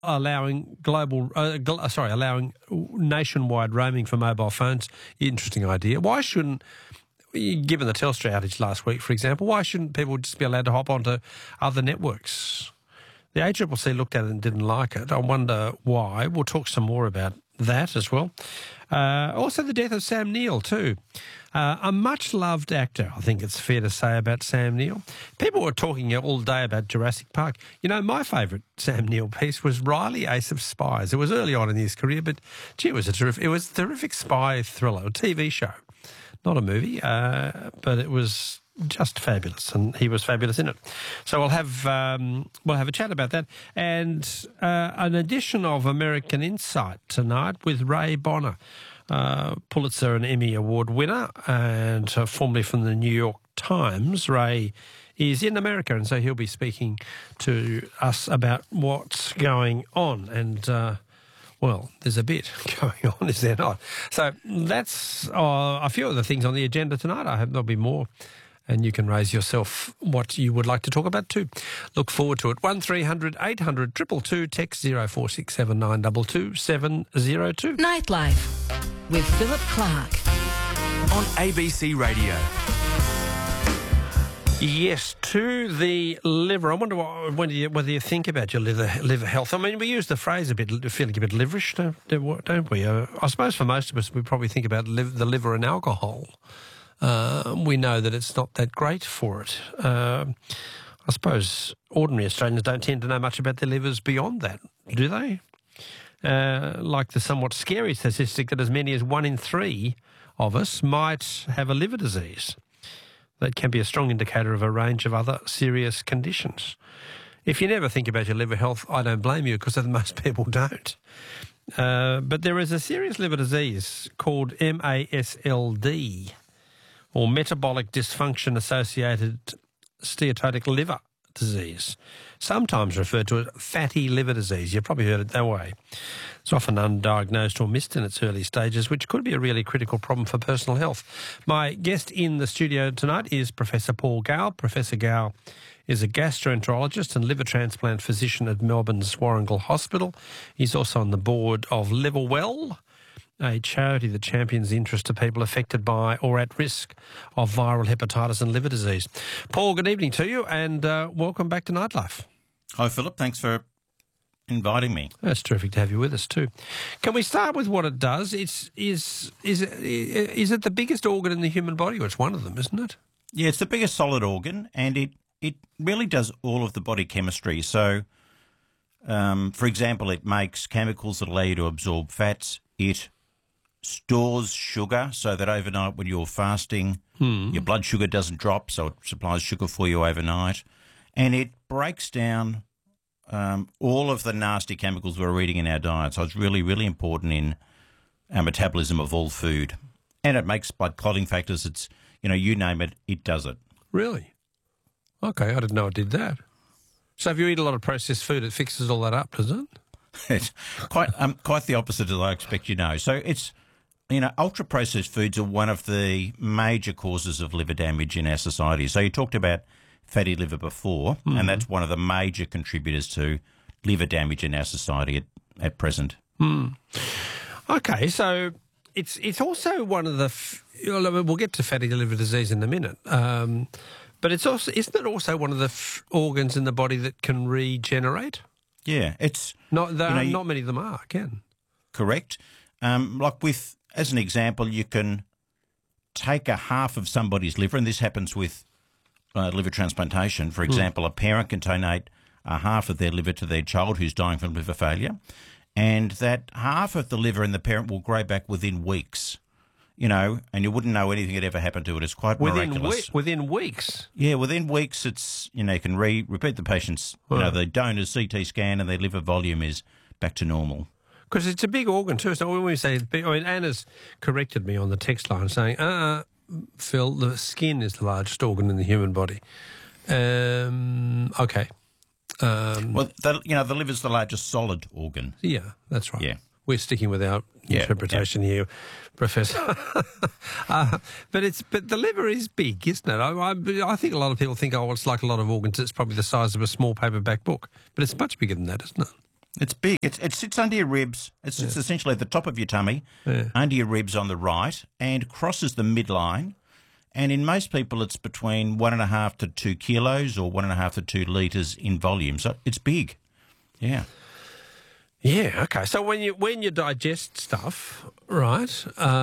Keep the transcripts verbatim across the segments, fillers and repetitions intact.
allowing global, uh, gl- sorry, allowing nationwide roaming for mobile phones. Interesting idea. Why shouldn't, given the Telstra outage last week, for example, why shouldn't people just be allowed to hop onto other networks? The A C C C looked at it and didn't like it. I wonder why. We'll talk some more about that as well. Uh, also the death of Sam Neill too. Uh, a much-loved actor, I think it's fair to say, about Sam Neill. People were talking all day about Jurassic Park. You know, my favourite Sam Neill piece was Riley, Ace of Spies. It was early on in his career, but gee, it was a terrific, it was a terrific spy thriller, a T V show. Not a movie, uh, but it was just fabulous, and he was fabulous in it. So we'll have um, we'll have a chat about that, and uh, an edition of American Insight tonight with Ray Bonner, uh, Pulitzer and Emmy Award winner, and uh, formerly from the New York Times. Ray is in America, and so he'll be speaking to us about what's going on, and uh, well, there's a bit going on, is there not? So that's uh, a few of the things on the agenda tonight. I hope there'll be more. And you can raise yourself what you would like to talk about too. Look forward to it. one three hundred eight hundred two two two, text zero four six seven nine two two seven zero two. Nightlife with Philip Clark on A B C Radio. Yes, to the liver. I wonder what, whether, you, whether you think about your liver liver health. I mean, we use the phrase a bit, feeling a bit liverish, don't, don't we? Uh, I suppose for most of us, we probably think about liv- the liver and alcohol. Uh, we know that it's not that great for it. Uh, I suppose ordinary Australians don't tend to know much about their livers beyond that, do they? Uh, like the somewhat scary statistic that as many as one in three of us might have a liver disease. That can be a strong indicator of a range of other serious conditions. If you never think about your liver health, I don't blame you, because most people don't. Uh, but there is a serious liver disease called M A S L D, or metabolic dysfunction associated steatotic liver disease, sometimes referred to as fatty liver disease. You've probably heard it that way. It's often undiagnosed or missed in its early stages, which could be a really critical problem for personal health. My guest in the studio tonight is Professor Paul Gale. Professor Gale is a gastroenterologist and liver transplant physician at Melbourne's Warringal Hospital. He's also on the board of Liverwell, a charity that champions the interest of people affected by or at risk of viral hepatitis and liver disease. Paul, good evening to you, and uh, welcome back to Nightlife. Hi, Philip. Thanks for inviting me. That's terrific to have you with us too. Can we start with what it does? It's is is it, is it the biggest organ in the human body? Well, it's one of them, isn't it? Yeah, it's the biggest solid organ, and it, it really does all of the body chemistry. So, um, for example, it makes chemicals that allow you to absorb fats. It stores sugar so that overnight when you're fasting, hmm. your blood sugar doesn't drop, so it supplies sugar for you overnight. And it breaks down um, all of the nasty chemicals we're eating in our diet. So it's really, really important in our metabolism of all food. And it makes blood clotting factors. It's, you know, you name it, it does it. Really? Okay, I didn't know it did that. So if you eat a lot of processed food, it fixes all that up, does it? It's quite, um, quite the opposite, as I expect you know. So it's, you know, ultra-processed foods are one of the major causes of liver damage in our society. So you talked about fatty liver before, mm-hmm. and that's one of the major contributors to liver damage in our society at, at present. Mm. Okay, so it's it's also one of the... F- we'll get to fatty liver disease in a minute, um, but it's also isn't it also one of the f- organs in the body that can regenerate? Yeah, it's... Not, there you know, are, you, not many of them are, can? Correct. Um, like with... As an example, you can take a half of somebody's liver, and this happens with uh, liver transplantation. For example, mm. a parent can donate a half of their liver to their child who's dying from liver failure, and that half of the liver in the parent will grow back within weeks, you know, and you wouldn't know anything had ever happened to it. It's quite within miraculous. We- within weeks? Yeah, within weeks, it's, you know, you can re- repeat the patient's, you know, the donor's C T scan and their liver volume is back to normal. Because it's a big organ too. So when we say big, I mean, Anna's corrected me on the text line saying, uh, Phil, the skin is the largest organ in the human body. Um, okay. Um, well, the, you know, the liver's the largest solid organ. Yeah, that's right. Yeah. We're sticking with our yeah, interpretation yeah. here, Professor. uh, but it's but the liver is big, isn't it? I, I, I think a lot of people think, oh, well, it's like a lot of organs. It's probably the size of a small paperback book. But it's much bigger than that, isn't it? It's big. It's, it sits under your ribs. It sits Yeah. essentially at the top of your tummy, Yeah. under your ribs on the right, and crosses the midline. And in most people, it's between one and a half to two kilos or one and a half to two litres in volume. So it's big. Yeah. Yeah. Okay. So when you when you digest stuff, right,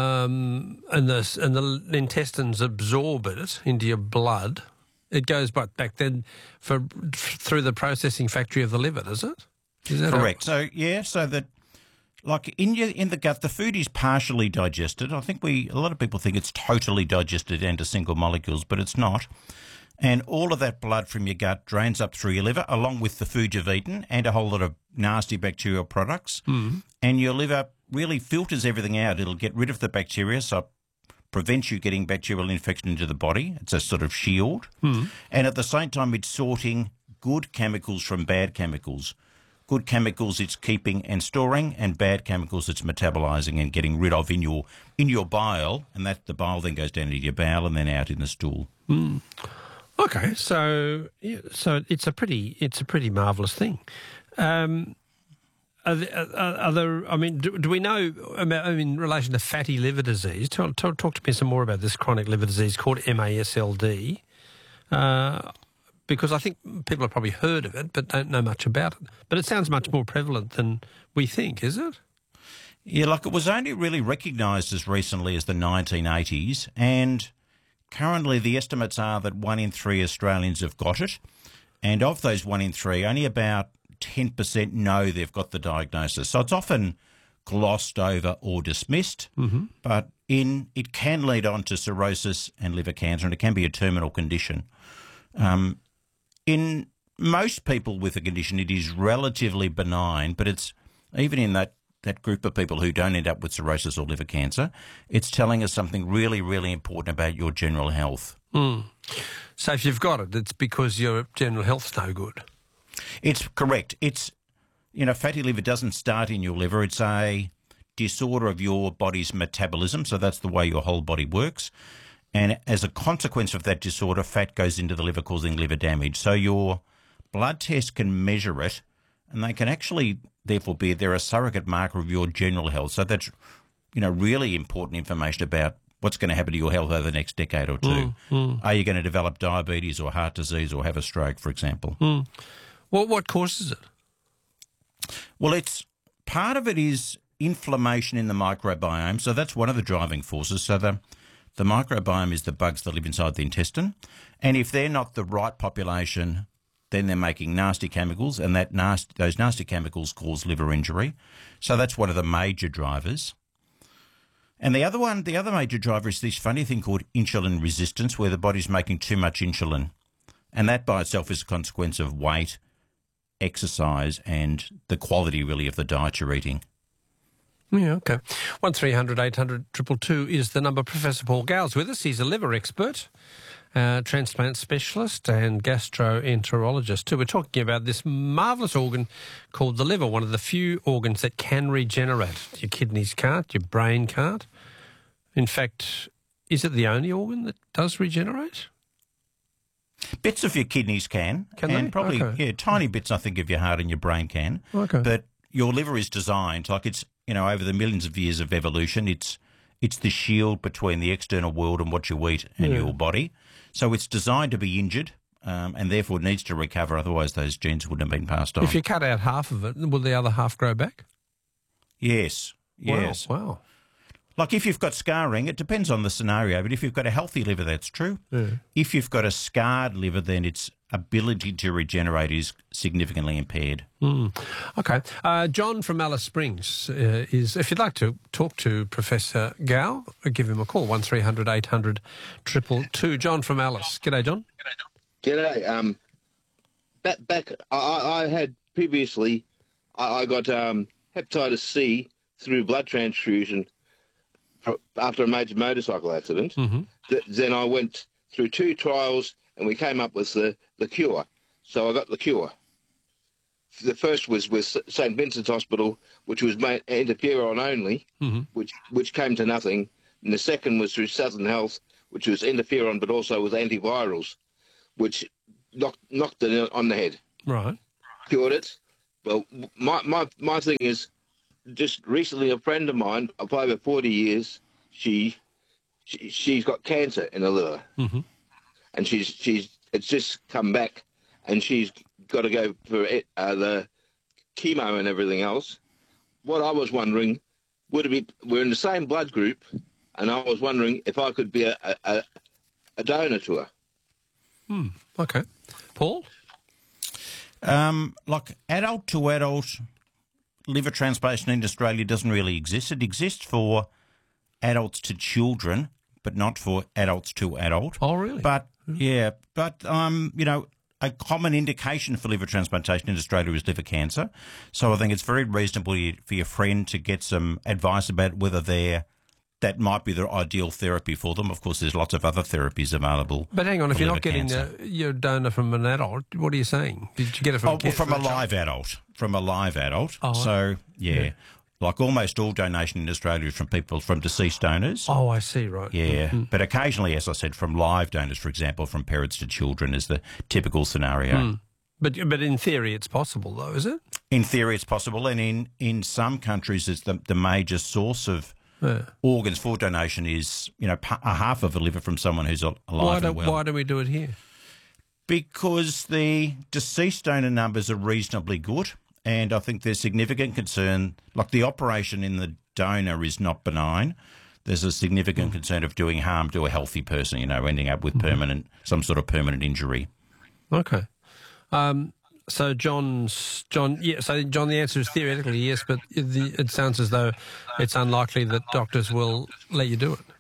um, and the and the intestines absorb it into your blood, it goes back back then for through the processing factory of the liver, does it? Is that Correct. So, yeah, so that, like, in your in the gut, the food is partially digested. I think we, a lot of people think it's totally digested into single molecules, but it's not. And all of that blood from your gut drains up through your liver, along with the food you've eaten and a whole lot of nasty bacterial products. Mm. And your liver really filters everything out. It'll get rid of the bacteria, so it prevents you getting bacterial infection into the body. It's a sort of shield. Mm. And at the same time, it's sorting good chemicals from bad chemicals. Good chemicals it's keeping and storing, and bad chemicals it's metabolising and getting rid of in your in your bile, and that the bile then goes down into your bowel and then out in the stool. Mm. Okay, so yeah, so it's a pretty it's a pretty marvellous thing. Um, are there, are, are there, I mean, do, do we know about, in relation to fatty liver disease? Talk, talk, talk to me some more about this chronic liver disease called M A S L D. Uh, Because I think people have probably heard of it but don't know much about it. But it sounds much more prevalent than we think, is it? Yeah, like it was only really recognised as recently as the nineteen eighties, and currently the estimates are that one in three Australians have got it, and of those one in three, only about ten percent know they've got the diagnosis. So it's often glossed over or dismissed, mm-hmm. but in it can lead on to cirrhosis and liver cancer, and it can be a terminal condition. Um, In most people with the condition, it is relatively benign, but it's even in that, that group of people who don't end up with cirrhosis or liver cancer, it's telling us something really, really important about your general health. Mm. So if you've got it, it's because your general health's no good. It's correct. It's, you know, fatty liver doesn't start in your liver. It's a disorder of your body's metabolism, so that's the way your whole body works. And as a consequence of that disorder, fat goes into the liver, causing liver damage. So your blood test can measure it, and they can actually, therefore, be they're a surrogate marker of your general health. So that's, you know, really important information about what's going to happen to your health over the next decade or two. Mm, mm. Are you going to develop diabetes or heart disease or have a stroke, for example? Mm. Well, what causes it? Well, it's part of it is inflammation in the microbiome. So that's one of the driving forces. So the The microbiome is the bugs that live inside the intestine, and if they're not the right population, then they're making nasty chemicals, and that nasty, those nasty chemicals cause liver injury. So that's one of the major drivers. And the other one, the other major driver is this funny thing called insulin resistance, where the body's making too much insulin, and that by itself is a consequence of weight, exercise, and the quality really of the diet you're eating. Yeah, okay. one three hundred eight hundred two two two is the number. Professor Paul Gow's with us. He's a liver expert, uh, transplant specialist and gastroenterologist too. We're talking about this marvellous organ called the liver, one of the few organs that can regenerate. Your kidneys can't, your brain can't. In fact, is it the only organ that does regenerate? Bits of your kidneys can. Can and they? probably, Okay. yeah, tiny bits, I think, of your heart and your brain can. Okay. But your liver is designed, like it's, you know, over the millions of years of evolution, it's it's the shield between the external world and what you eat and Yeah. your body. So it's designed to be injured um, and therefore needs to recover. Otherwise, those genes wouldn't have been passed on. If you cut out half of it, will the other half grow back? Yes, yes. Wow. wow. Like if you've got scarring, it depends on the scenario, but if you've got a healthy liver, that's true. Yeah. If you've got a scarred liver, then its ability to regenerate is significantly impaired. Mm. Okay. Uh, John from Alice Springs uh, is, if you'd like to talk to Professor Gow, give him a call, one three hundred eight hundred two two two. John from Alice. G'day, John. G'day. Um, back, back I, I had previously, I, I got um, hepatitis C through blood transfusion after a major motorcycle accident. Mm-hmm. Th- then I went through two trials and we came up with the, the cure. So I got the cure. The first was with Saint Vincent's Hospital, which was made interferon only, mm-hmm. which which came to nothing. And the second was through Southern Health, which was interferon, but also with antivirals, which knocked, knocked it on the head. Right. Cured it, Well, my, my, my thing is, just recently a friend of mine, of over forty years, she, she, she's got cancer in her liver. Mm-hmm. And she's, she's, it's just come back, and she's got to go for it, uh, the chemo and everything else. What I was wondering, would it be, we're in the same blood group, and I was wondering if I could be a, a, a donor to her. Hmm. Okay. Paul? Um, like adult to adult liver transplantation in Australia doesn't really exist. It exists for adults to children, but not for adults to adult. Oh, really? But, yeah, but, um, you know, a common indication for liver transplantation in Australia is liver cancer. So I think it's very reasonable for your friend to get some advice about whether they're that might be the ideal therapy for them. Of course, there's lots of other therapies available. But hang on, if for you're liver not getting cancer. uh, your donor from an adult, what are you saying? Did you get it from, Oh, a well, from a from child? live adult. From a live adult. Oh, so, yeah, yeah. like almost all donation in Australia is from people, from deceased donors. Oh, I see, right. Yeah, Mm-hmm. but occasionally, as I said, from live donors, for example, from parents to children is the typical scenario. Mm. But but in theory, it's possible, though, is it? In theory, it's possible, and in, in some countries, it's the, the major source of Yeah. organs for donation is, you know, pa- a half of a liver from someone who's al- alive Why and don't well. Why don't we do it here? Because the deceased donor numbers are reasonably good, and I think there's significant concern, like the operation in the donor is not benign. There's a significant concern of doing harm to a healthy person, you know, ending up with permanent, some sort of permanent injury. Okay. Um, so John's John. Yeah. So John, the answer is theoretically yes, but the, it sounds as though it's unlikely that doctors will let you do it.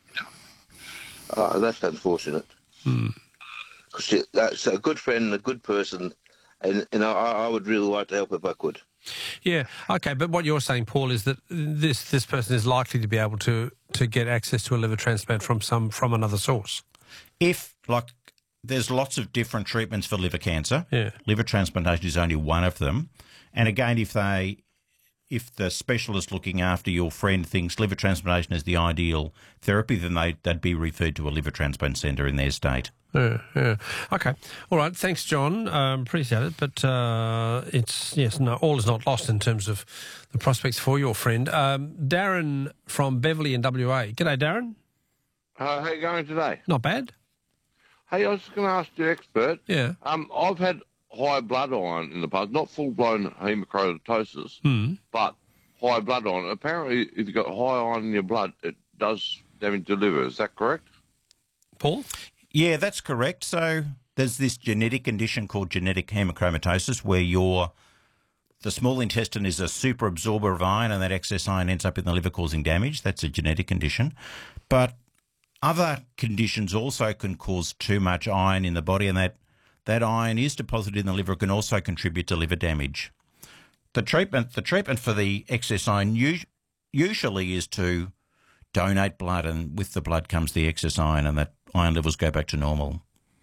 Oh, that's unfortunate. Hmm. Because that's a good friend, a good person, and, and I, I would really like to help if I could. Yeah. Okay. But what you're saying, Paul, is that this this person is likely to be able to to get access to a liver transplant from some from another source. If, like, there's lots of different treatments for liver cancer. Yeah. Liver transplantation is only one of them. And again, if they, if the specialist looking after your friend thinks liver transplantation is the ideal therapy, then they, they'd be referred to a liver transplant centre in their state. Yeah, yeah. Okay. All right. Thanks, John. Um, appreciate it. But uh, it's, yes, no, all is not lost in terms of the prospects for your friend. Um, Darren from Beverley in W A. G'day, Darren. Uh, how you going today? Not bad. Hey, I was just going to ask the expert. Yeah. Um, I've had high blood iron in the past, not full-blown hemochromatosis, Hmm. but high blood iron. Apparently, if you've got high iron in your blood, it does damage the liver. Is that correct? Paul? Yeah, that's correct. So there's this genetic condition called genetic hemochromatosis where your the small intestine is a super absorber of iron and that excess iron ends up in the liver causing damage. That's a genetic condition. But other conditions also can cause too much iron in the body, and that, that iron is deposited in the liver, can also contribute to liver damage. The treatment the treatment for the excess iron us- usually is to donate blood, and with the blood comes the excess iron, and that iron levels go back to normal.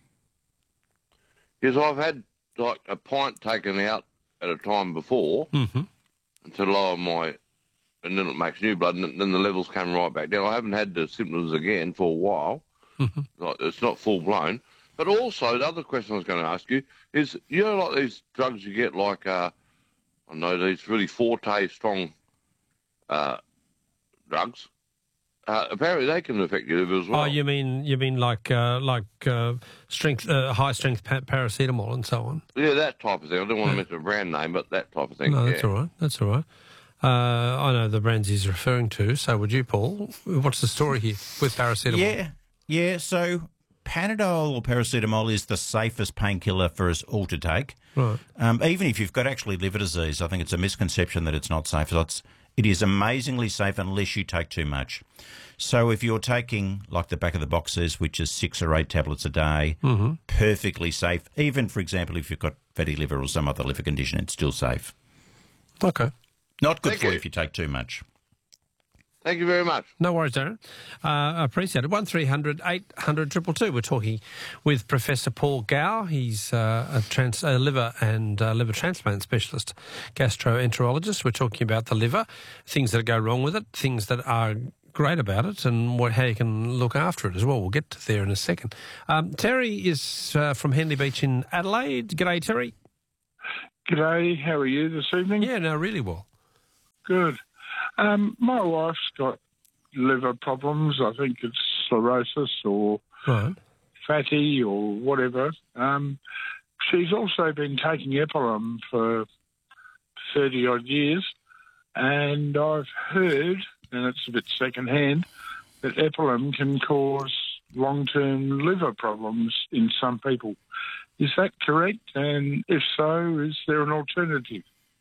Yes, I've had like a pint taken out at a time before Mm-hmm. to lower my, and then it makes new blood, and then the levels come right back down. I haven't had the symptoms again for a while. Mm-hmm. Like, it's not full blown. But also, the other question I was going to ask you is, you know, like these drugs you get, like, uh, I know these really forte strong uh, drugs. Uh, apparently, they can affect your liver as well. Oh, you mean you mean like uh, like uh, strength, uh, high strength pa- paracetamol and so on? Yeah, that type of thing. I don't want to mention a brand name, but that type of thing. No, yeah. that's all right. That's all right. Uh, I know the brands he's referring to. So would you, Paul? What's the story here with paracetamol? Yeah, yeah. So Panadol or paracetamol is the safest painkiller for us all to take. Right. Um, even if you've got actually liver disease, I think it's a misconception that it's not safe. It's, it is amazingly safe unless you take too much. So if you're taking, like the back of the box says, which is six or eight tablets a day, Mm-hmm. perfectly safe. Even, for example, if you've got fatty liver or some other liver condition, it's still safe. Okay. Not good Thank for you you. if you take too much. Thank you very much. No worries, Darren. Uh, I appreciate it. one three hundred eight hundred two two two. We're talking with Professor Paul Gow. He's uh, a, trans- a liver and uh, liver transplant specialist, gastroenterologist. We're talking about the liver, things that go wrong with it, things that are great about it, and what, how you can look after it as well. We'll get to there in a second. Um, Terry is uh, from Henley Beach in Adelaide. G'day, Terry. G'day, how are you this evening? Yeah, no, really well. Good. Um, my wife's got liver problems. I think it's cirrhosis or Right. fatty or whatever. Um, she's also been taking Epilum for thirty-odd years, and I've heard, and it's a bit second-hand, that Epilum can cause long-term liver problems in some people. Is that correct? And if so, is there an alternative?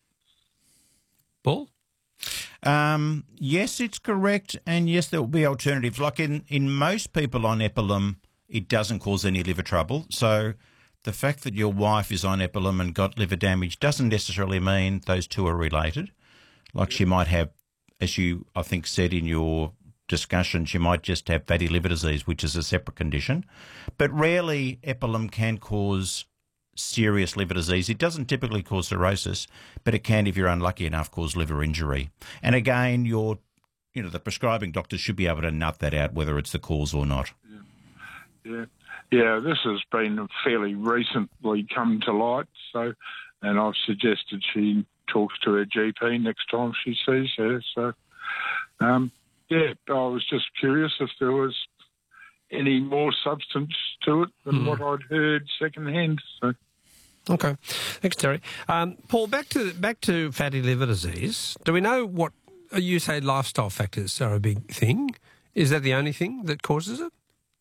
Paul? Um, yes, it's correct, and yes, there will be alternatives. Like in, in most people on Epilum, it doesn't cause any liver trouble. So the fact that your wife is on Epilum and got liver damage doesn't necessarily mean those two are related. Like she might have, as you, I think, said in your discussion, she might just have fatty liver disease, which is a separate condition. But rarely Epilum can cause serious liver disease. It doesn't typically cause cirrhosis, but it can, if you're unlucky enough, cause liver injury. And again, your, you know, the prescribing doctor should be able to nut that out, whether it's the cause or not. Yeah, yeah, yeah. This has been fairly recently come to light. So, and I've suggested she talks to her G P next time she sees her. So, um, yeah, I was just curious if there was any more substance to it than Mm. what I'd heard secondhand. So. Okay. Thanks, Terry. Um, Paul, back to back to fatty liver disease. Do we know what you say lifestyle factors are a big thing? Is that the only thing that causes it?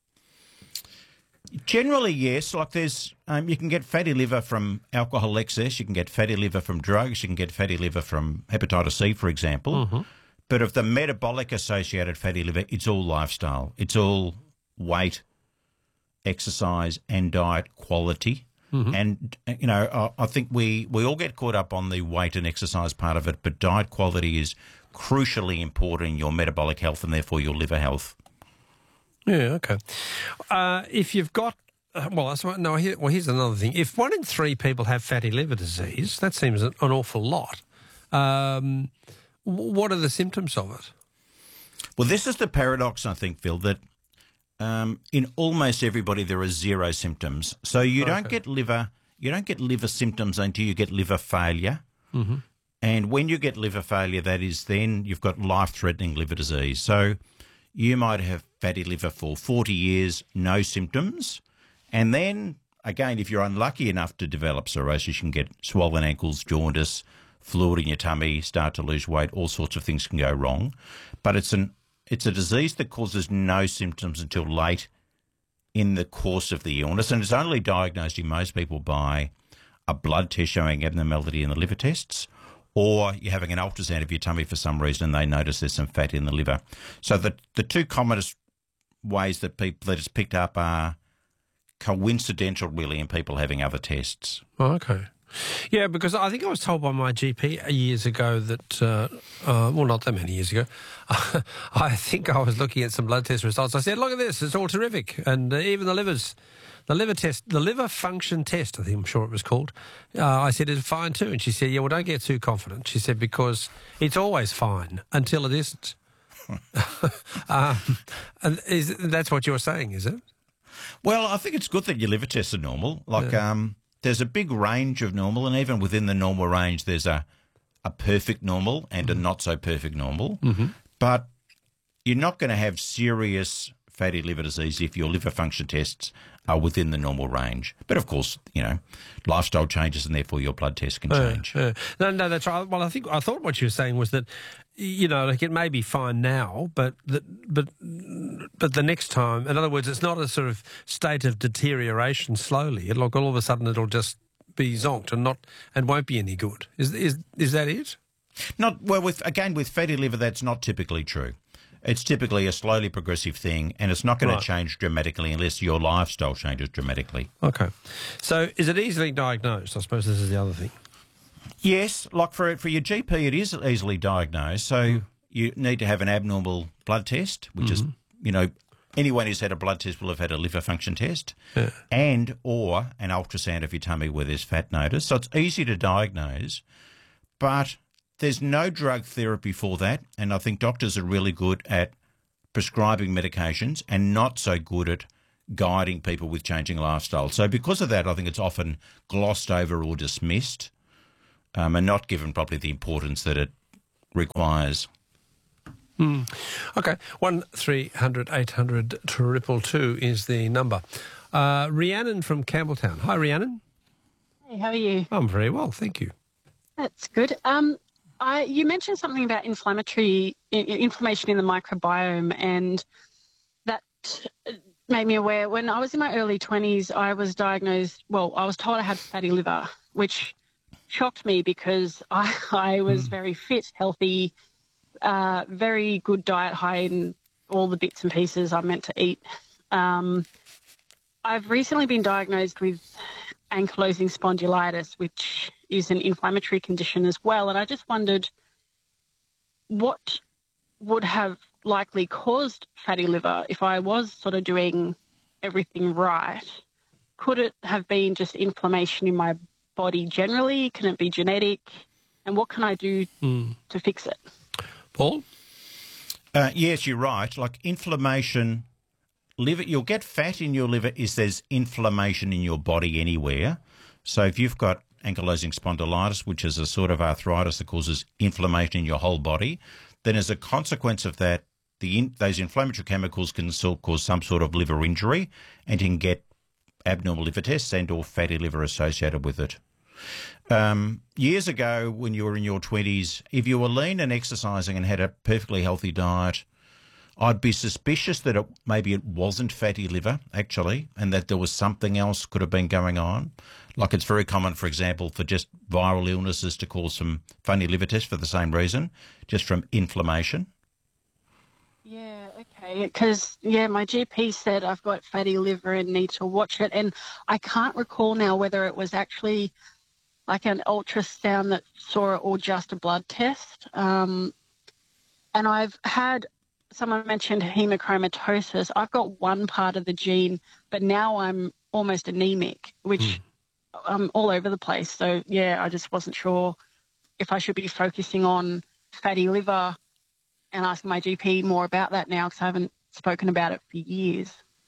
Generally, yes. Like there's, um, you can get fatty liver from alcohol excess. You can get fatty liver from drugs. You can get fatty liver from hepatitis C, for example. Mm-hmm. But of the metabolic associated fatty liver, it's all lifestyle. It's all weight, exercise, and diet quality. Mm-hmm. And, you know, I, I think we, we all get caught up on the weight and exercise part of it, but diet quality is crucially important in your metabolic health and therefore your liver health. Yeah, okay. Uh, if you've got, uh, well, that's what, no, here, well, here's another thing. If one in three people have fatty liver disease, that seems an, an awful lot. Um, what are the symptoms of it? Well, this is the paradox, I think, Phil, that um, in almost everybody there are zero symptoms. So you don't Okay. get liver, you don't get liver symptoms until you get liver failure. Mm-hmm. And when you get liver failure, that is then you've got life-threatening liver disease. So you might have fatty liver for forty years, no symptoms. And then, again, if you're unlucky enough to develop cirrhosis, you can get swollen ankles, jaundice, fluid in your tummy, start to lose weight, all sorts of things can go wrong. But it's an it's a disease that causes no symptoms until late in the course of the illness. And it's only diagnosed in most people by a blood test showing abnormality in the liver tests, or you're having an ultrasound of your tummy for some reason and they notice there's some fat in the liver. So the the two commonest ways that people that it's picked up are coincidental, really, in people having other tests. Oh, okay. Yeah, because I think I was told by my G P years ago that, uh, uh, well, not that many years ago, I think I was looking at some blood test results. I said, look at this, it's all terrific. And uh, even the livers, the liver test, the liver function test, I think I'm sure it was called, uh, I said, it's fine too. And she said, yeah, well, don't get too confident. She said, because it's always fine until it isn't. um, and is, that's what you're saying, is it? Well, I think it's good that your liver tests are normal. Like, Yeah. um, there's a big range of normal, and even within the normal range, there's a, a perfect normal and a not so perfect normal. Mm-hmm. But you're not going to have serious fatty liver disease if your liver function tests are within the normal range. But of course, you know, lifestyle changes and therefore your blood tests can change. Uh, uh, no, no, that's right. Well, I think I thought what you were saying was that, you know, like it may be fine now, but the, but but the next time, in other words, it's not a sort of state of deterioration slowly. It'll like all of a sudden it'll just be zonked and not and won't be any good. Is is is that it? Not well with again with fatty liver, that's not typically true. It's typically a slowly progressive thing, and it's not going Right. to change dramatically unless your lifestyle changes dramatically. Okay. So is it easily diagnosed? I suppose this is the other thing. Yes, like for for your G P, it is easily diagnosed. So you need to have an abnormal blood test, which is, you know, anyone who's had a blood test will have had a liver function test, Yeah. and or an ultrasound of your tummy where there's fat noticed. So it's easy to diagnose, but there's no drug therapy for that, and I think doctors are really good at prescribing medications and not so good at guiding people with changing lifestyle. So because of that, I think it's often glossed over or dismissed. um, and not given probably the importance that it requires. Mm. Okay, one three hundred eight hundred triple two is the number. Uh, Rhiannon from Campbelltown. Hi, Rhiannon. Hey, how are you? I'm very well, thank you. That's good. Um, I you mentioned something about inflammatory i- inflammation in the microbiome, and that made me aware. When I was in my early twenties, I was diagnosed. Well, I was told I had fatty liver, which shocked me because I I was very fit, healthy. Uh, very good diet, high in all the bits and pieces I'm meant to eat. Um, I've recently been diagnosed with ankylosing spondylitis, which is an inflammatory condition as well. And I just wondered what would have likely caused fatty liver if I was sort of doing everything right. Could it have been just inflammation in my body generally? Can it be genetic? And what can I do Mm. to fix it? Paul? Uh, yes, you're right. Like inflammation, liver, you'll get fat in your liver if there's inflammation in your body anywhere. So if you've got ankylosing spondylitis, which is a sort of arthritis that causes inflammation in your whole body, then as a consequence of that, the in, those inflammatory chemicals can still cause some sort of liver injury, and you can get abnormal liver tests and or fatty liver associated with it. Um, years ago, when you were in your twenties, if you were lean and exercising and had a perfectly healthy diet, I'd be suspicious that it, maybe it wasn't fatty liver, actually, and that there was something else could have been going on. Like it's very common, for example, for just viral illnesses to cause some funny liver tests for the same reason, just from inflammation. Yeah, okay. Because, yeah, my G P said I've got fatty liver and need to watch it. And I can't recall now whether it was actually like an ultrasound that saw it or just a blood test. Um, and I've had, someone mentioned hemochromatosis. I've got one part of the gene, but now I'm almost anemic, which Mm. I'm all over the place. So, yeah, I just wasn't sure if I should be focusing on fatty liver and asking my G P more about that now because I haven't spoken about it for years.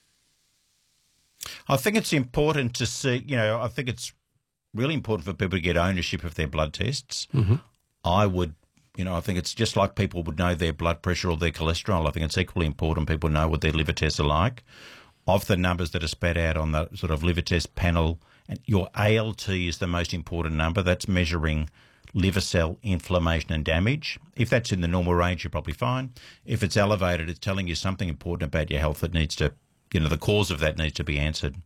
I think it's important to see, you know, I think it's really important for people to get ownership of their blood tests. Mm-hmm. I would, you know, I think it's just like people would know their blood pressure or their cholesterol. I think it's equally important people know what their liver tests are like. Of the numbers that are spat out on the sort of liver test panel, and your A L T is the most important number. That's measuring liver cell inflammation and damage. If that's in the normal range, you're probably fine. If it's elevated, it's telling you something important about your health that needs to, you know, the cause of that needs to be answered.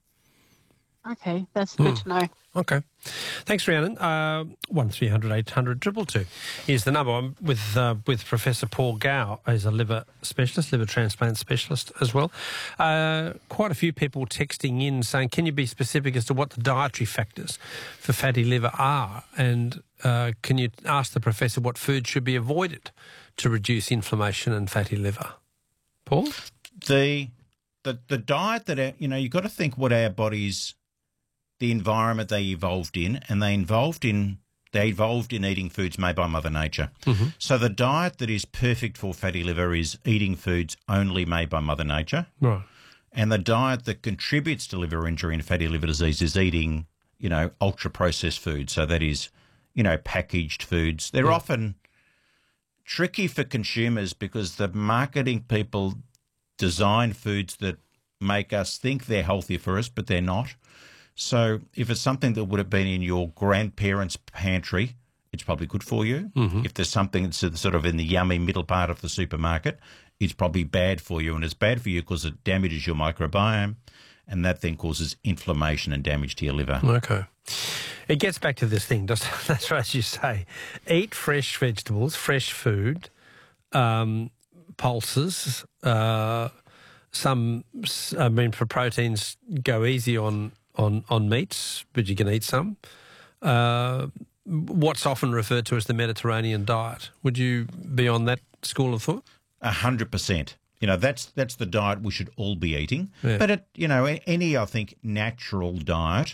Okay, that's good to know. Okay. Thanks, Rhiannon. Uh, one three hundred eight hundred triple two is the number. I'm with uh, with Professor Paul Gow, who's a liver specialist, liver transplant specialist as well. Uh, quite a few people texting in saying, can you be specific as to what the dietary factors for fatty liver are? And uh, can you ask the professor what food should be avoided to reduce inflammation and fatty liver? Paul? The the the diet that, our, you know, you've got to think what our bodies, the environment they evolved in, and they evolved in they evolved in eating foods made by Mother Nature. Mm-hmm. So the diet that is perfect for fatty liver is eating foods only made by Mother Nature. Right. And the diet that contributes to liver injury and fatty liver disease is eating, you know, ultra-processed foods. So that is, you know, packaged foods. They're Yeah. often tricky for consumers because the marketing people design foods that make us think they're healthy for us, but they're not. So if it's something that would have been in your grandparents' pantry, it's probably good for you. Mm-hmm. If there's something that's sort of in the yummy middle part of the supermarket, it's probably bad for you. And it's bad for you because it damages your microbiome, and that then causes inflammation and damage to your liver. Okay. It gets back to this thing, doesn't it? That's right, as you say. Eat fresh vegetables, fresh food, um, pulses. Uh, some, I mean, for proteins, go easy on, on, on meats, but you can eat some. Uh, what's often referred to as the Mediterranean diet. Would you be on that school of thought? A hundred percent. You know, that's that's the diet we should all be eating. Yeah. But, it, you know, any, I think, natural diet,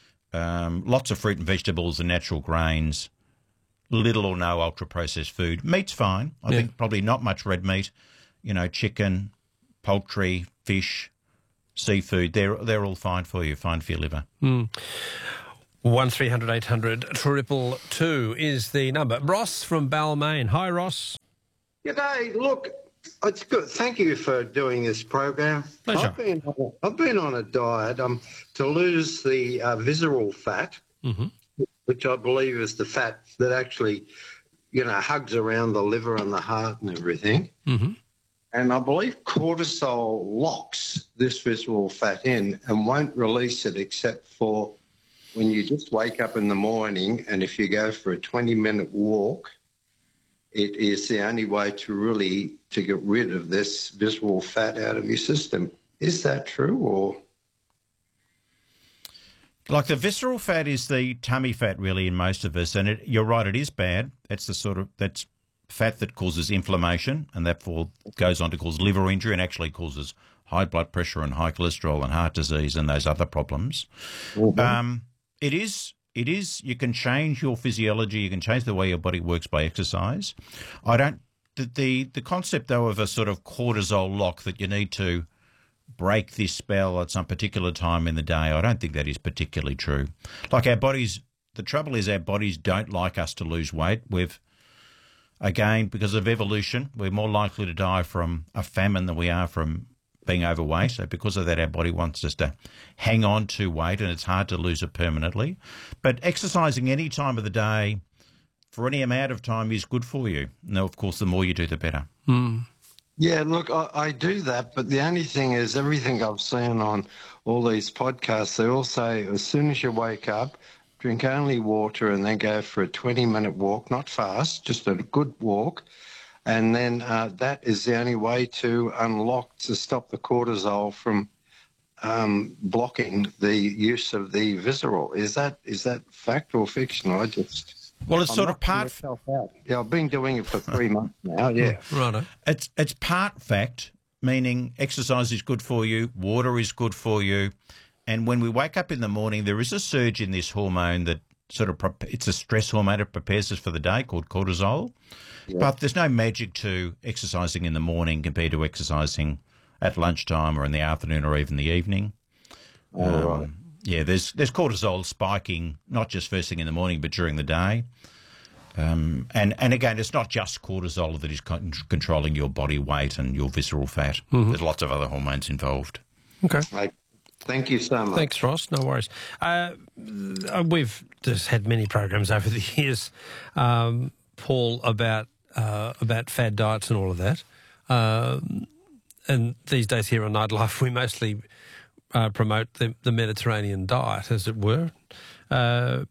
um, lots of fruit and vegetables and natural grains, little or no ultra-processed food. Meat's fine. I Yeah. think probably not much red meat, you know, chicken, poultry, fish, seafood. They're, they're all fine for you, fine for your liver. Mm. One three hundred eight hundred triple two is the number. Ross from Balmain. Hi, Ross. G'day. Look, it's good. Thank you for doing this program. Pleasure. I've been on, I've been on a diet um, to lose the uh, visceral fat, Mm-hmm. which I believe is the fat that actually, you know, hugs around the liver and the heart and everything. Mm-hmm. And I believe cortisol locks this visceral fat in and won't release it except for when you just wake up in the morning, and if you go for a twenty-minute walk, it is the only way to really to get rid of this visceral fat out of your system. Is that true, or? Like the visceral fat is the tummy fat, really, in most of us, and it, you're right, it is bad. That's the sort of that's fat that causes inflammation, and therefore goes on to cause liver injury, and actually causes high blood pressure and high cholesterol and heart disease and those other problems. Mm-hmm. Um, it is. It is. You can change your physiology. You can change the way your body works by exercise. I don't. The the, the concept though of a sort of cortisol lock that you need to break this spell at some particular time in the day, I don't think that is particularly true. Like our bodies, the trouble is our bodies don't like us to lose weight. We've, again, because of evolution, we're more likely to die from a famine than we are from being overweight. So because of that, our body wants us to hang on to weight, and it's hard to lose it permanently. But exercising any time of the day for any amount of time is good for you. Now, of course, the more you do, the better. Mm. Yeah, look, I, I do that, but the only thing is everything I've seen on all these podcasts, they all say as soon as you wake up, drink only water and then go for a twenty-minute walk, not fast, just a good walk, and then uh, that is the only way to unlock, to stop the cortisol from um, blocking the use of the visceral. Is that is that fact or fiction? I just... Well, it's I'm sort of knocking part... myself out. Yeah, I've been doing it for three months now, yeah. Righto. It's it's part fact, meaning exercise is good for you, water is good for you, and when we wake up in the morning, there is a surge in this hormone that sort of pre- it's a stress hormone that prepares us for the day called cortisol. Yeah. But there's no magic to exercising in the morning compared to exercising at lunchtime or in the afternoon or even the evening. Oh, um, right. Yeah, there's there's cortisol spiking not just first thing in the morning but during the day. Um, and, and again, it's not just cortisol that is con- controlling your body weight and your visceral fat. Mm-hmm. There's lots of other hormones involved. Okay. Right. Thank you so much. Thanks, Ross. No worries. Uh, we've just had many programs over the years, um, Paul, about uh, about fad diets and all of that. Um, and these days here on Nightlife, we mostly uh, promote the, the Mediterranean diet, as it were. Uh,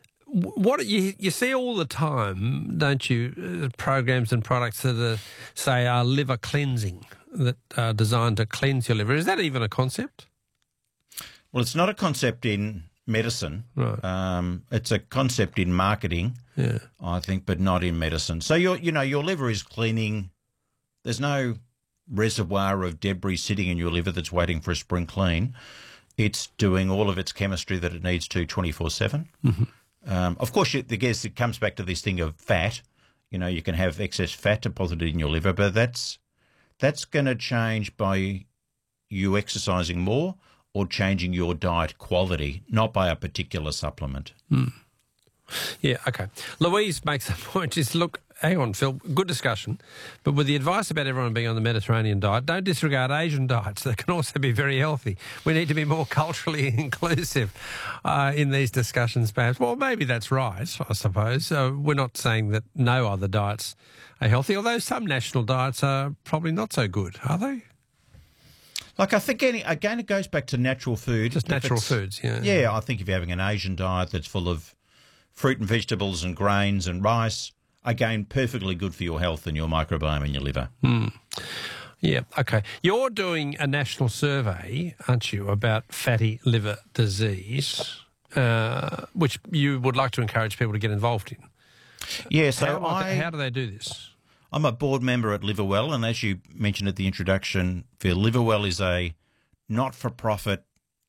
what you you see all the time, don't you? Uh, programs and products that are, say are liver cleansing, that are designed to cleanse your liver. Is that even a concept? Well, it's not a concept in medicine. Right. Um, it's a concept in marketing, yeah. I think, but not in medicine. So your you know your liver is cleaning. There's no reservoir of debris sitting in your liver that's waiting for a spring clean. It's doing all of its chemistry that it needs to twenty-four seven. Mm-hmm. Um, of course, I guess it comes back to this thing of fat. You know, you can have excess fat deposited in your liver, but that's that's going to change by you exercising more or changing your diet quality, not by a particular supplement. Mm. Yeah, okay. Louise makes a point. Is look, hang on, Phil, good discussion, but with the advice about everyone being on the Mediterranean diet, don't disregard Asian diets. They can also be very healthy. We need to be more culturally inclusive uh, in these discussions, perhaps. Well, maybe that's right, I suppose. Uh, we're not saying that no other diets are healthy, although some national diets are probably not so good, are they? Like I think, any, again, it goes back to natural food. Just natural foods, yeah. Yeah, I think if you're having an Asian diet that's full of fruit and vegetables and grains and rice, again, perfectly good for your health and your microbiome and your liver. Mm. Yeah, okay. You're doing a national survey, aren't you, about fatty liver disease, uh, which you would like to encourage people to get involved in. Yeah, so how, I... How do they do this? I'm a board member at Liverwell, and as you mentioned at the introduction, Phil, Liverwell is a not-for-profit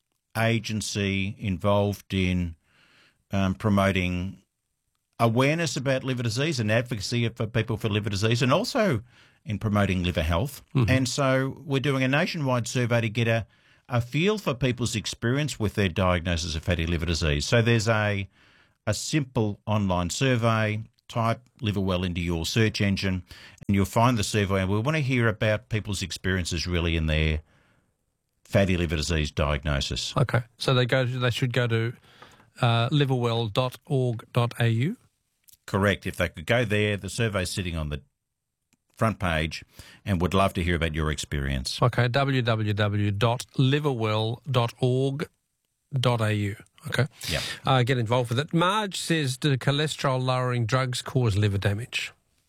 agency involved in um, promoting awareness about liver disease and advocacy for people for liver disease, and also in promoting liver health. Mm-hmm. And so we're doing a nationwide survey to get a, a feel for people's experience with their diagnosis of fatty liver disease. So there's a a simple online survey. Type Liverwell into your search engine and you'll find the survey, and we want to hear about people's experiences really in their fatty liver disease diagnosis. Okay, so they go. To, they should go to uh, liverwell dot org dot a u. Correct. If they could go there, the survey's sitting on the front page, and would love to hear about your experience. Okay, w w w dot liverwell dot org dot a u. Okay. Yeah. Uh, get involved with it. Marge says, do cholesterol-lowering drugs cause liver damage?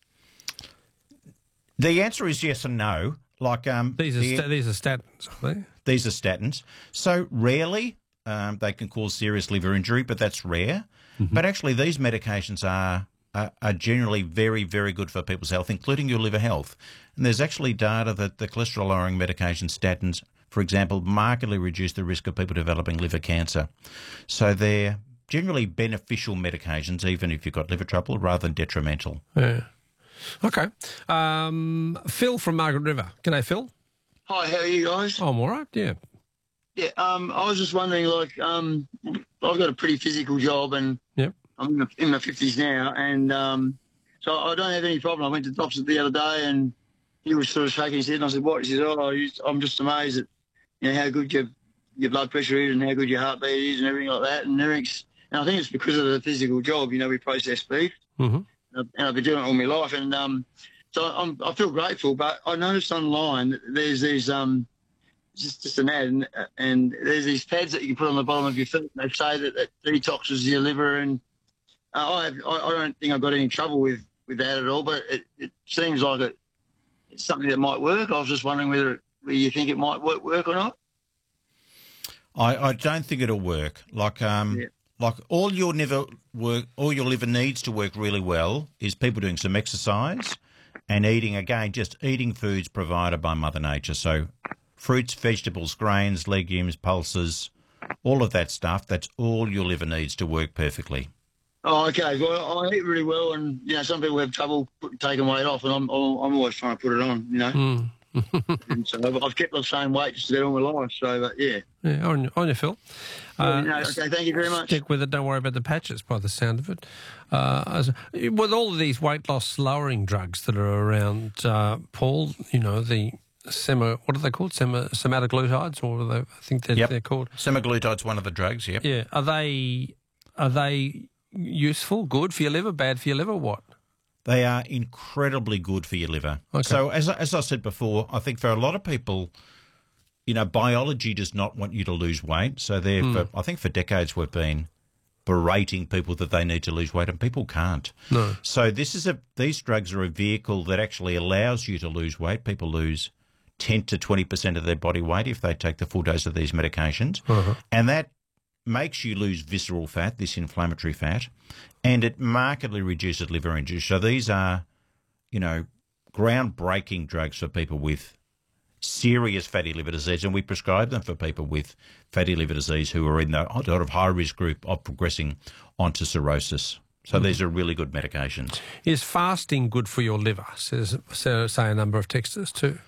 The answer is yes and no. Like um, These are, the, sta- these are statins, are they? These are statins. So rarely um, they can cause serious liver injury, but that's rare. Mm-hmm. But actually these medications are, are are generally very, very good for people's health, including your liver health. And there's actually data that the cholesterol-lowering medications, statins, for example, markedly reduce the risk of people developing liver cancer. So they're generally beneficial medications, even if you've got liver trouble, rather than detrimental. Yeah. Okay. Um, Phil from Margaret River. G'day, Phil. Hi, how are you guys? Oh, I'm all right, yeah. Yeah, um, I was just wondering, like, um, I've got a pretty physical job and yep. I'm in, the, in my fifties now, and um, so I don't have any problem. I went to the doctor the other day and he was sort of shaking his head, and I said, what? He said, oh, I'm just amazed at, you know, how good your your blood pressure is and how good your heartbeat is and everything like that. And everything's, and I think it's because of the physical job. You know, we process beef, mm-hmm. and I've been doing it all my life. And um, so I'm, I feel grateful. But I noticed online that there's these um, just just an ad, and, and there's these pads that you can put on the bottom of your feet. And they say that it detoxes your liver. And uh, I, have, I I don't think I've got any trouble with, with that at all. But it, it seems like it, it's something that might work. I was just wondering whether it, whether you think it might work, work or not. I, I don't think it'll work. Like um, yeah. like all your liver work, all your liver needs to work really well is people doing some exercise and eating, again, just eating foods provided by Mother Nature. So fruits, vegetables, grains, legumes, pulses, all of that stuff. That's all your liver needs to work perfectly. Oh, okay. Well, I eat really well, and you know, some people have trouble put, taking weight off, and I'm I'm always trying to put it on. You know. Mm. And so I've, I've kept the same weight just about all my life. So, but yeah. Yeah, on, on you, Phil. Uh, Uh, no, okay, thank you very much. Stick with it. Don't worry about the patches by the sound of it. Uh, as, with all of these weight loss lowering drugs that are around, uh, Paul, you know, the sema, what are they called? Sema, semaglutides, or what are they, I think they're, Yep. they're called. Semaglutide's one of the drugs, yep. Yeah. Are they, are they useful, good for your liver, bad for your liver, what? They are incredibly good for your liver. Okay. So as, as I said before, I think for a lot of people, you know, biology does not want you to lose weight. So there, Mm. for, I think for decades we've been berating people that they need to lose weight, and people can't. No. So this is a these drugs are a vehicle that actually allows you to lose weight. People lose ten to twenty percent of their body weight if they take the full dose of these medications. Uh-huh. And that makes you lose visceral fat, this inflammatory fat, and it markedly reduces liver injury. So these are, you know, groundbreaking drugs for people with serious fatty liver disease, and we prescribe them for people with fatty liver disease who are in the sort of high-risk group of progressing onto cirrhosis. So these are really good medications. Is fasting good for your liver, says, so, say a number of texters too?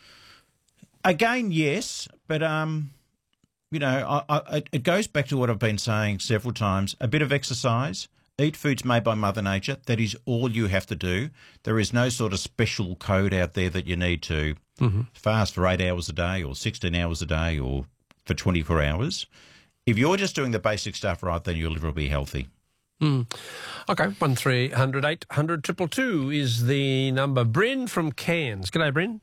Again, yes, but um, you know, I, I, it goes back to what I've been saying several times. A bit of exercise, eat foods made by Mother Nature. That is all you have to do. There is no sort of special code out there that you need to mm-hmm. fast for eight hours a day or sixteen hours a day or for twenty-four hours. If you're just doing the basic stuff right, then your liver will be healthy. Mm. Okay, one three hundred eight hundred two two two is the number. Bryn from Cairns. G'day, Bryn.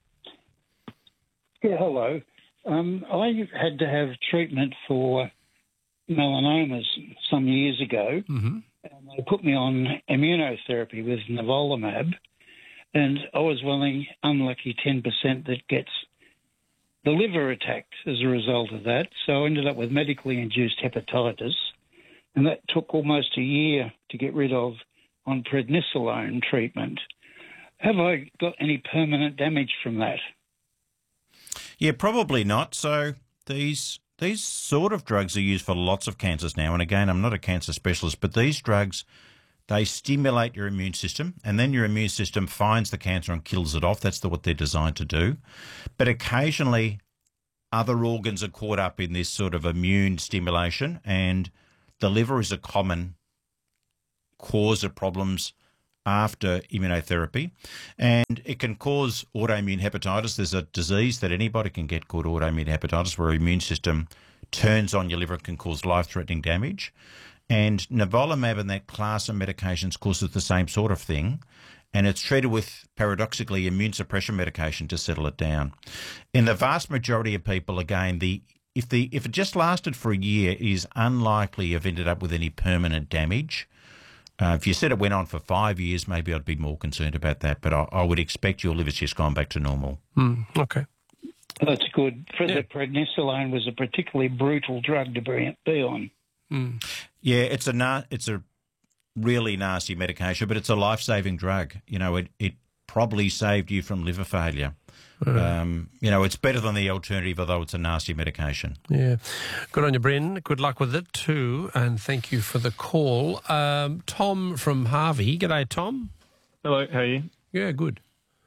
Yeah, hello. Um, I had to have treatment for melanomas some years ago, mm-hmm. and they put me on immunotherapy with nivolumab, and I was one of the unlucky ten percent that gets the liver attacked as a result of that. So I ended up with medically induced hepatitis, and that took almost a year to get rid of on prednisolone treatment. Have I got any permanent damage from that? Yeah, probably not. So these these sort of drugs are used for lots of cancers now. And again, I'm not a cancer specialist, but these drugs, they stimulate your immune system, and then your immune system finds the cancer and kills it off. That's the, what they're designed to do. But occasionally other organs are caught up in this sort of immune stimulation, and the liver is a common cause of problems after immunotherapy, and it can cause autoimmune hepatitis. There's a disease that anybody can get called autoimmune hepatitis, where your immune system turns on your liver and can cause life-threatening damage. And nivolumab and that class of medications causes the same sort of thing, and it's treated with, paradoxically, immune suppression medication to settle it down. In the vast majority of people, again, the if the if it just lasted for a year, it is unlikely you've ended up with any permanent damage. Uh, if you said it went on for five years, maybe I'd be more concerned about that, but I, I would expect your liver's just gone back to normal. Mm, okay. That's good. Yeah. Prednisolone was a particularly brutal drug to be be on. Mm. Yeah, it's a na- it's a really nasty medication, but it's a life-saving drug. You know, it, it probably saved you from liver failure. Right. Um, you know, it's better than the alternative, although it's a nasty medication. Yeah. Good on you, Bryn. Good luck with it too, and thank you for the call. Um, Tom from Harvey. G'day, Tom. Hello, how are you? Yeah, good.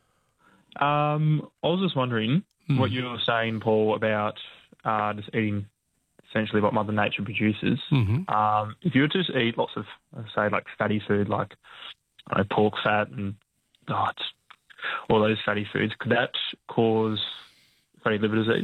Um, I was just wondering Hmm. what you were saying, Paul, about uh, just eating essentially what Mother Nature produces. Mm-hmm. Um, if you were to just eat lots of, uh, say, like fatty food, like I don't know, pork fat and oh, it's all those fatty foods, could that cause fatty liver disease?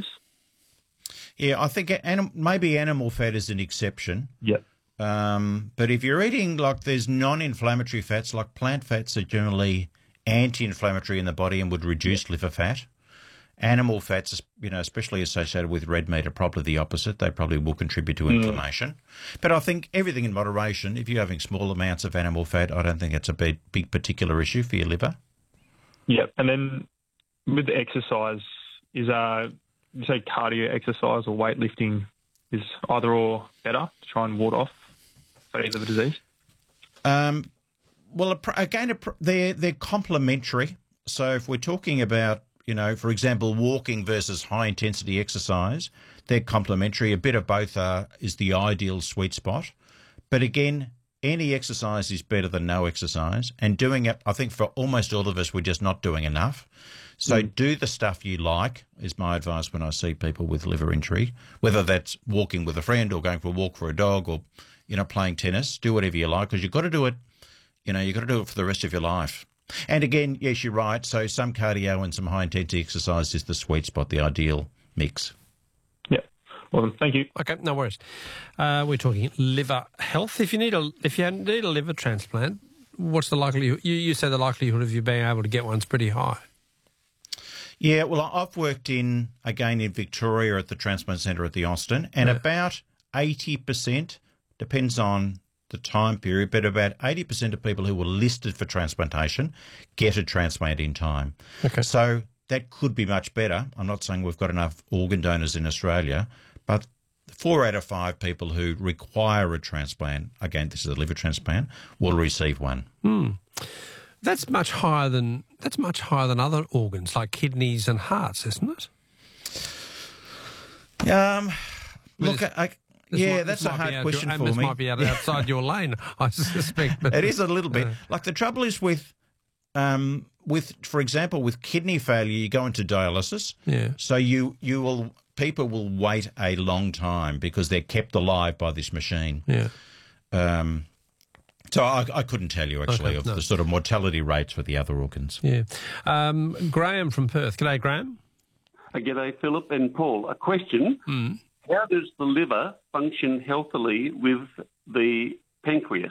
Yeah, I think anim- maybe animal fat is an exception. Yep. Um, but if you're eating, like, there's non-inflammatory fats, like plant fats are generally anti-inflammatory in the body and would reduce yep. liver fat. Animal fats, you know, especially associated with red meat, are probably the opposite. They probably will contribute to inflammation. Mm. But I think everything in moderation. If you're having small amounts of animal fat, I don't think it's a big, big particular issue for your liver. Yep. And then with the exercise, is uh, you say cardio exercise or weightlifting, is either or better to try and ward off fatty liver disease? Um, well, again, they're they're complementary. So if we're talking about, you know, for example, walking versus high-intensity exercise, they're complementary. A bit of both are, is the ideal sweet spot. But again, any exercise is better than no exercise. And doing it, I think for almost all of us, we're just not doing enough. So mm. do the stuff you like, is my advice when I see people with liver injury, whether that's walking with a friend or going for a walk for a dog or, you know, playing tennis. Do whatever you like, because you've got to do it, you know, you've got to do it for the rest of your life. And again, yes, you're right. So some cardio and some high-intensity exercise is the sweet spot, the ideal mix. Yeah. Well, thank you. Okay, no worries. Uh, we're talking liver health. If you need a if you need a liver transplant, what's the likelihood? You, you say the likelihood of you being able to get one's pretty high. Yeah, well, I've worked in, again, in Victoria at the Transplant Centre at the Austin, and yeah. about eighty percent, depends on the time period, but about eighty percent of people who were listed for transplantation get a transplant in time. Okay. So that could be much better. I'm not saying we've got enough organ donors in Australia, but four out of five people who require a transplant, again, this is a liver transplant, will receive one. Hmm. That's much higher than that's much higher than other organs like kidneys and hearts, isn't it? Um, look, I, I This yeah, might, that's a hard your, question and for this me. might be out, outside your lane, I suspect. But, it is a little bit. Uh, like the trouble is with, um, with for example, with kidney failure, you go into dialysis. Yeah. So you you will people will wait a long time because they're kept alive by this machine. Yeah. Um. So I, I couldn't tell you actually Okay, of no. the sort of mortality rates for the other organs. Yeah. Um, Graham from Perth. G'day, Graham. Uh, G'day, Philip and Paul. A question. Mm. How does the liver function healthily with the pancreas?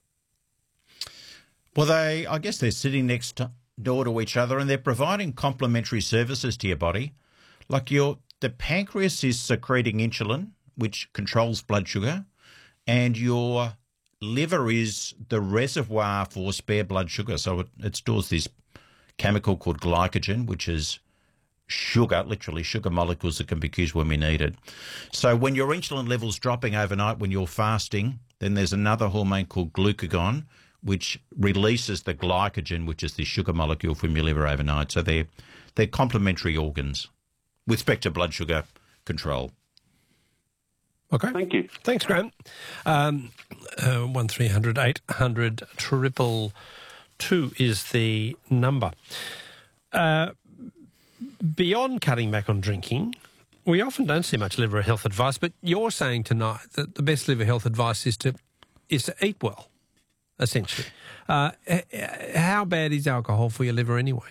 Well, they, I guess they're sitting next to, door to each other, and they're providing complementary services to your body. Like your, the pancreas is secreting insulin, which controls blood sugar, and your liver is the reservoir for spare blood sugar. So it, it stores this chemical called glycogen, which is sugar, literally sugar molecules that can be used when we need it. So when your insulin level's dropping overnight when you're fasting, then there's another hormone called glucagon, which releases the glycogen, which is the sugar molecule from your liver overnight. So they're, they're complementary organs with respect to blood sugar control. Okay. Thank you. Thanks, Graham. Um, uh, one three hundred eight hundred triple two is the number. Uh, beyond cutting back on drinking, We often don't see much liver health advice, but you're saying tonight that the best liver health advice is to is to eat well, essentially. Uh, how bad is alcohol for your liver anyway?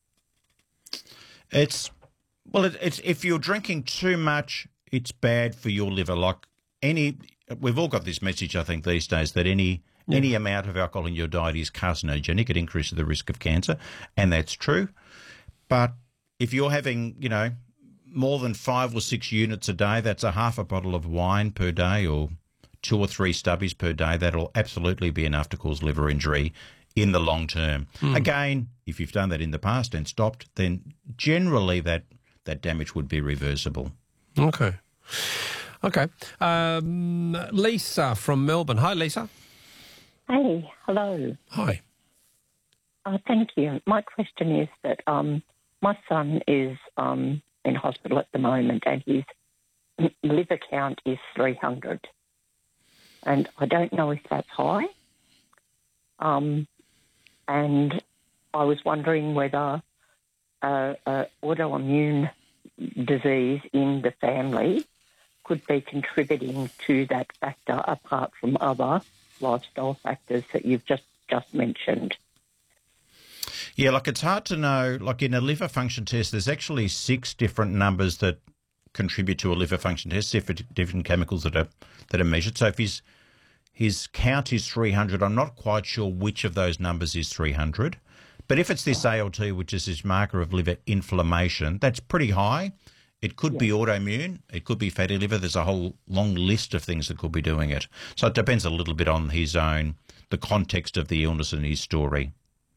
It's well, it, it's if you're drinking too much, it's bad for your liver. Like any, we've all got this message, I think, these days that any yeah. any amount of alcohol in your diet is carcinogenic. It increases the risk of cancer, and that's true. But if you're having, you know, more than five or six units a day, that's a half a bottle of wine per day, or two or three stubbies per day. That'll absolutely be enough to cause liver injury in the long term. Mm. Again, if you've done that in the past and stopped, then generally that, that damage would be reversible. Okay. Okay. Um, Lisa from Melbourne. Hi, Lisa. Hey, hello. Hi. Uh, thank you. My question is that um, my son is um, in hospital at the moment and his liver count is three hundred. And I don't know if that's high. Um, and I was wondering whether uh, uh, autoimmune disease in the family could be contributing to that factor apart from other lifestyle factors that you've just, just mentioned. Yeah, like it's hard to know. Like in a liver function test, there's actually six different numbers that contribute to a liver function test, different, different chemicals that are that are measured. So if his his count is three hundred, I'm not quite sure which of those numbers is three hundred. But if it's this A L T, which is this marker of liver inflammation, that's pretty high. It could yeah. be autoimmune. It could be fatty liver. There's a whole long list of things that could be doing it. So it depends a little bit on his own, the context of the illness and his story.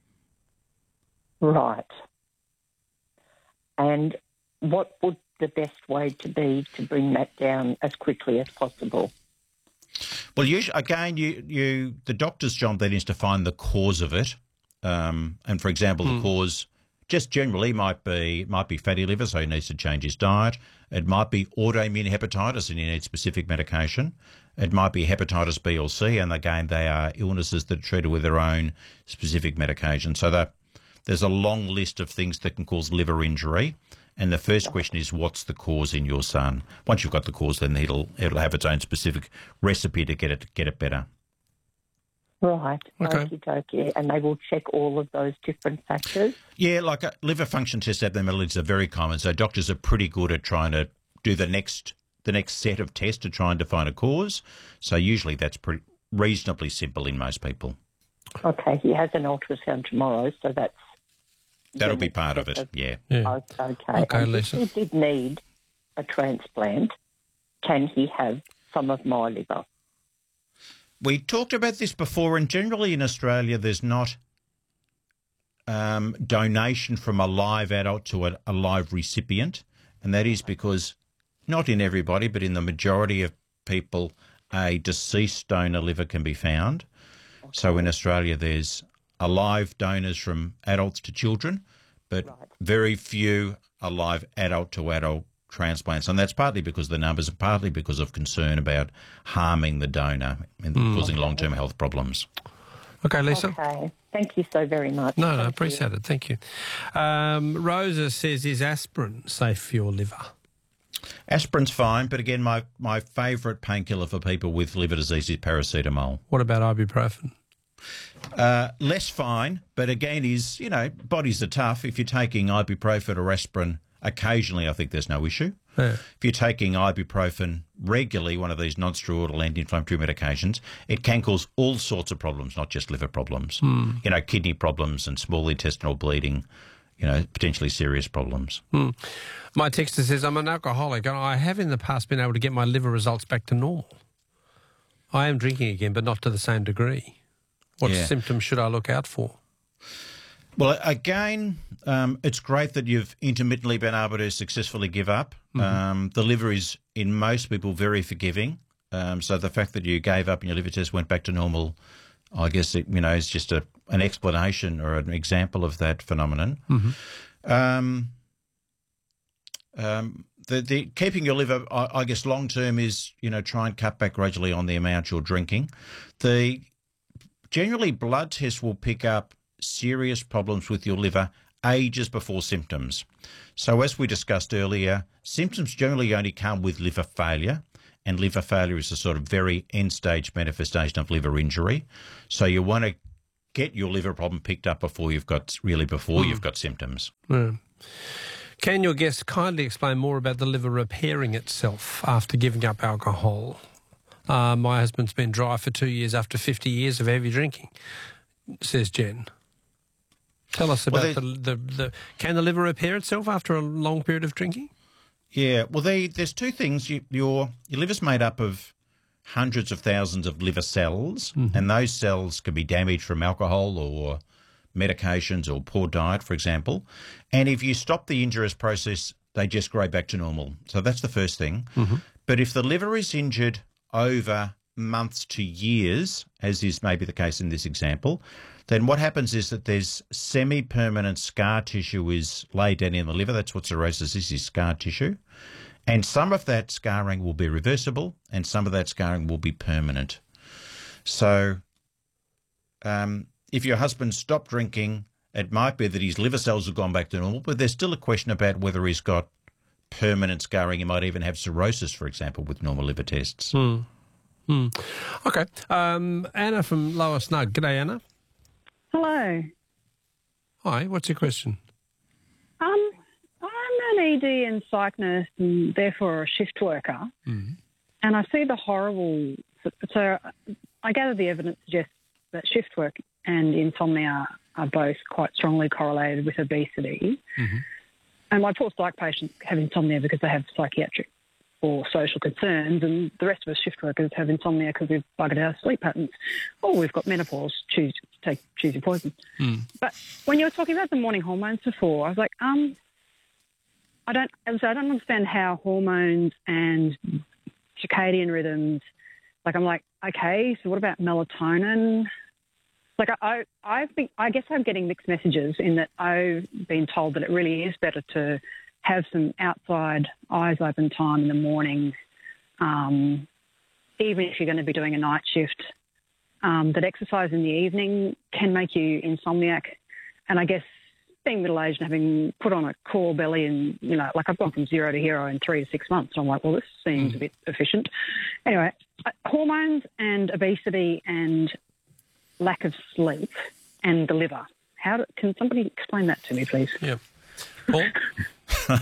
Right. And what would the best way to be to bring that down as quickly as possible? Well, usually, again, you, you the doctor's job then is to find the cause of it. Um, and, for example, mm. the cause just generally might be might be fatty liver, so he needs to change his diet. It might be autoimmune hepatitis and he needs specific medication. It might be hepatitis B or C, and, again, they are illnesses that are treated with their own specific medication. So that there's a long list of things that can cause liver injury. And the first question is, what's the cause in your son? Once you've got the cause, then it'll it'll have its own specific recipe to get it get it better. Right. Okay. Okie dokie. And they will check all of those different factors? Yeah, like a liver function test abnormalities are very common. So doctors are pretty good at trying to do the next the next set of tests to try and define a cause. So usually that's pretty reasonably simple in most people. Okay. He has an ultrasound tomorrow, so that's That'll be part of it, yeah. yeah. Okay. Okay, and Lisa. if he did need a transplant, can he have some of my liver? We talked about this before, and generally in Australia there's not um, donation from a live adult to a, a live recipient, and that is because not in everybody, but in the majority of people, a deceased donor liver can be found. Okay. So in Australia there's alive donors from adults to children, but right. very few alive adult to adult transplants. And that's partly because of the numbers and partly because of concern about harming the donor and mm. causing long-term health problems. Okay, Lisa. Okay. Thank you so very much. No, no, Thank appreciate you. it. Thank you. Um, Rosa says, is aspirin safe for your liver? Aspirin's fine, but again, my, my favourite painkiller for people with liver disease is paracetamol. What about ibuprofen? Uh, less fine, but again, is, you know, bodies are tough. If you're taking ibuprofen or aspirin occasionally, I think there's no issue. Yeah. If you're taking ibuprofen regularly, one of these non-steroidal anti-inflammatory medications, it can cause all sorts of problems, not just liver problems. Mm. You know, kidney problems and small intestinal bleeding, you know, potentially serious problems. Mm. My texter says, I'm an alcoholic and I have in the past been able to get my liver results back to normal. I am drinking again, but not to the same degree. What yeah. symptoms should I look out for? Well, again, um, it's great that you've intermittently been able to successfully give up. Mm-hmm. Um, the liver is, in most people, very forgiving. Um, so the fact that you gave up and your liver test went back to normal, I guess, it, you know, is just a, an explanation or an example of that phenomenon. Mm-hmm. Um, um, the, the keeping your liver, I, I guess, long term is, you know, try and cut back gradually on the amount you're drinking. The generally blood tests will pick up serious problems with your liver ages before symptoms. So as we discussed earlier, symptoms generally only come with liver failure, and liver failure is a sort of very end-stage manifestation of liver injury. So you want to get your liver problem picked up before you've got, really before mm. you've got symptoms. Yeah. Can your guest kindly explain more about the liver repairing itself after giving up alcohol? Uh, my husband's been dry for two years after fifty years of heavy drinking, says Jen. Tell us about well, the, the, the... Can the liver repair itself after a long period of drinking? Yeah, well, they, there's two things. You, your, your liver's made up of hundreds of thousands of liver cells, mm-hmm. and those cells can be damaged from alcohol or medications or poor diet, for example. And if you stop the injurious process, they just grow back to normal. So that's the first thing. Mm-hmm. But if the liver is injured over months to years, as is maybe the case in this example, then what happens is that there's semi-permanent scar tissue is laid down in the liver. That's what cirrhosis is, is scar tissue. And some of that scarring will be reversible and some of that scarring will be permanent. So um, if your husband stopped drinking, it might be that his liver cells have gone back to normal, but there's still a question about whether he's got permanent scarring. He might even have cirrhosis, for example, with normal liver tests. Hmm. Hmm. Okay. Um, Anna from Lower Snug. G'day, Anna. Hello. Hi, what's your question? Um, I'm an E D and psych nurse and therefore a shift worker. Mm-hmm. And I see the horrible... So I gather the evidence suggests that shift work and insomnia are both quite strongly correlated with obesity. Mm-hmm. And my poor psych patients have insomnia because they have psychiatric or social concerns, and the rest of us shift workers have insomnia because we've buggered our sleep patterns. Or we've got menopause, choose take choose your poison. Mm. But when you were talking about the morning hormones before, I was like, um, I don't, so I don't understand how hormones and circadian rhythms. Like I'm like, okay, so what about melatonin? Like I, I, I've been, I guess I'm getting mixed messages in that I've been told that it really is better to have some outside eyes open time in the morning, um, even if you're going to be doing a night shift, um, that exercise in the evening can make you insomniac. And I guess being middle-aged and having put on a core belly and, you know, like I've gone from zero to hero in three to six months. So I'm like, well, this seems mm. a bit efficient. Anyway, hormones and obesity and lack of sleep and the liver. How do, can somebody explain that to me, please? Yeah. Paul? Sorry,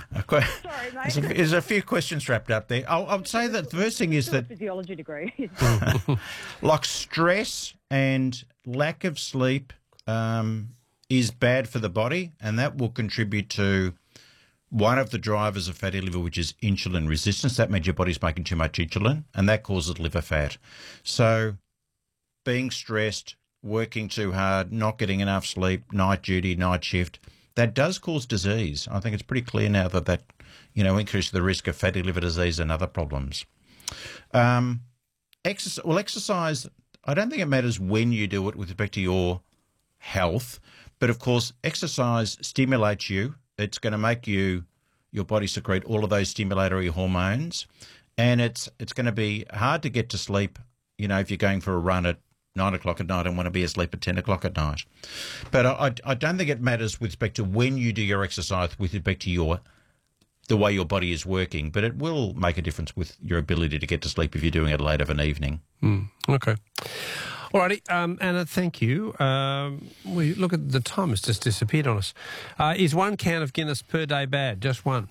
mate. There's a, there's a few questions wrapped up there. I would say that the first thing is that... physiology degree. like stress and lack of sleep um, is bad for the body, and that will contribute to one of the drivers of fatty liver, which is insulin resistance. That means your body's making too much insulin, and that causes liver fat. So being stressed, working too hard, not getting enough sleep, night duty, night shift, that does cause disease. I think it's pretty clear now that that, you know, increases the risk of fatty liver disease and other problems. Um, exercise, well, exercise, I don't think it matters when you do it with respect to your health, but of course, exercise stimulates you. It's going to make you, your body secrete all of those stimulatory hormones, and it's it's going to be hard to get to sleep, you know, if you're going for a run at nine o'clock at night and want to be asleep at ten o'clock at night. But I, I don't think it matters with respect to when you do your exercise with respect to your the way your body is working, but it will make a difference with your ability to get to sleep if you're doing it late of an evening. Mm, okay. All righty, um, Anna, thank you. Um, we look at the time has just disappeared on us. Uh, is one can of Guinness per day bad? Just one?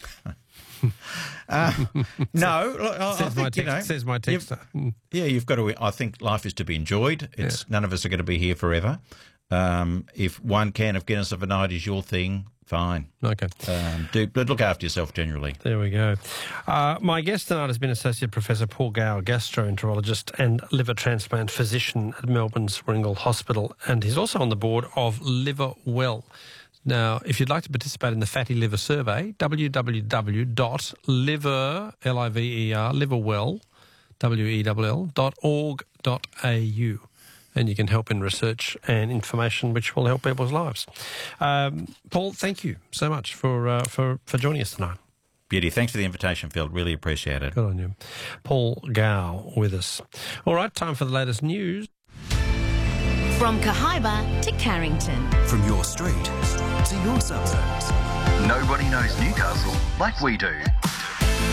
uh, no, I, says, I think, my text, you know, says my texter. You've, yeah, you've got to. I think life is to be enjoyed. It's yeah. None of us are going to be here forever. Um, if one can of Guinness of a night is your thing, fine. Okay. Um, do, but look after yourself generally. There we go. Uh, my guest tonight has been Associate Professor Paul Gower, gastroenterologist and liver transplant physician at Melbourne's Warringal Hospital, and he's also on the board of Liver Well. Now, if you'd like to participate in the Fatty Liver Survey, w w w dot liver, L I V E R, liverwell, W E L L, dot org dot a u. And you can help in research and information which will help people's lives. Um, Paul, thank you so much for, uh, for, for joining us tonight. Beauty. Thanks for the invitation, Phil. Really appreciate it. Good on you. Paul Gower with us. All right, time for the latest news. From Cahaiba to Carrington. From your street to your suburbs. Nobody knows Newcastle like we do.